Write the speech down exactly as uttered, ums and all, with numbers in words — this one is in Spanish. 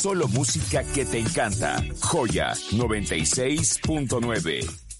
Solo música que te encanta. Joya noventa y seis punto nueve.